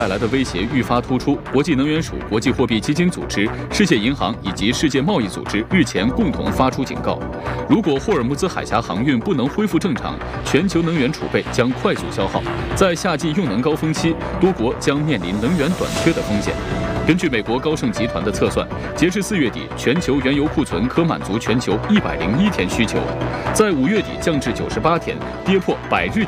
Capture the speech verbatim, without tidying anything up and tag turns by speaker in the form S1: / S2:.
S1: 带来的威胁愈发突出。国际能源署、国际货币基金组织、世界银行以及世界贸易组织日前共同发出警告：如果霍尔木兹海峡航运不能恢复正常，全球能源储备将快速消耗。在夏季用能高峰期，多国将面临能源短缺的风险。根据美国高盛集团的测算，截至四月底，全球原油库存可满足全球一百零一天需求，在五月底降至九十八天，跌破百日